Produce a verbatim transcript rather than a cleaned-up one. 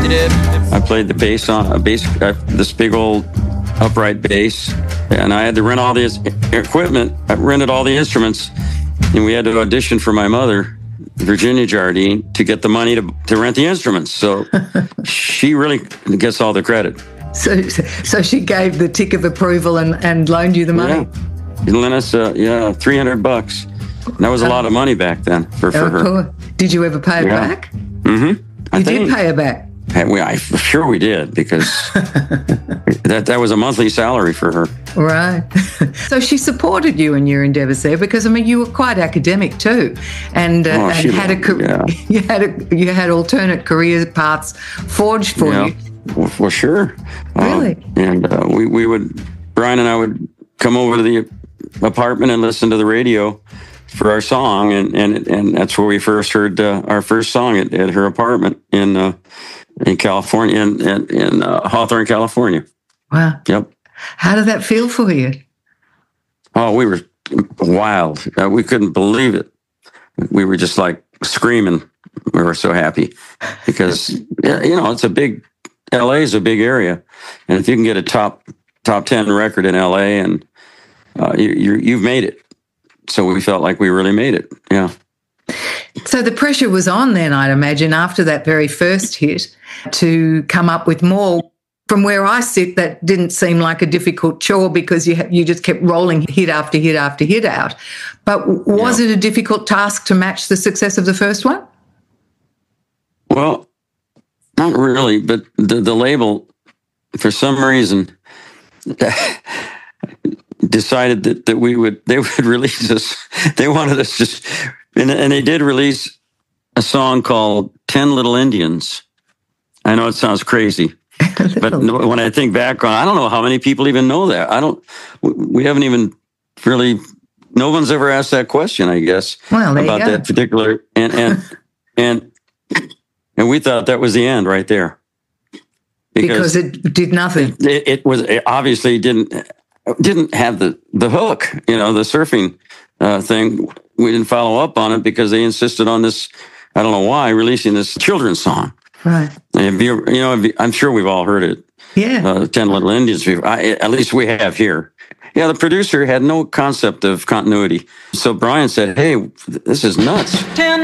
did. I played the bass on a bass, uh, this big old upright bass, and I had to rent all this equipment. I rented all the instruments, and we had to audition for my mother, Virginia Jardine, to get the money to, to rent the instruments. So she really gets all the credit. So, so she gave the tick of approval and, and loaned you the money. Yeah, she lent us, uh, yeah, three hundred bucks. That was a lot of money back then for, for oh, her. Cool. Did you ever pay it Yeah. back? Mm-hmm. I You think, did pay her back. We, I, sure we did, because that, that was a monthly salary for her. Right. So she supported you in your endeavours there, because I mean you were quite academic too, and uh, Oh, and she had a was, ca- yeah. you had a, you had alternate career paths forged for Yeah. you. Well, for sure. Really? Uh, and uh, we, we would, Brian and I would come over to the apartment and listen to the radio for our song. And, and, and that's where we first heard uh, our first song at, at her apartment in uh, in California, in, in, in uh, Hawthorne, California. Wow. Yep. How did that feel for you? Oh, we were wild. Uh, we couldn't believe it. We were just like screaming. We were so happy because, yeah, you know, it's a big, L A is a big area. And if you can get a top top ten record in L A, and uh, you, you, you've made it. So we felt like we really made it. Yeah. So the pressure was on then, I'd imagine, after that very first hit, to come up with more. From where I sit, that didn't seem like a difficult chore, because you you just kept rolling hit after hit after hit out. But was Yeah. it a difficult task to match the success of the first one? Well, not really, but the, the label, for some reason, decided that, that we would, they would release us. They wanted us just, and, and they did release a song called ten Little Indians. I know it sounds crazy, but when I think back on, I don't know how many people even know that. I don't, we haven't even really, no one's ever asked that question, I guess, Well, there you about go. that particular, and, and, and, and we thought that was the end right there. Because it did nothing. It, it was, it obviously didn't, didn't have the, the hook, you know, the surfing uh, thing. We didn't follow up on it because they insisted on this, I don't know why, releasing this children's song. Right. And if you, you know, if you, I'm sure we've all heard it. Yeah. Uh, ten Little Indians. I, at least we have here. Yeah, the producer had no concept of continuity. So Brian said, hey, this is nuts. Ten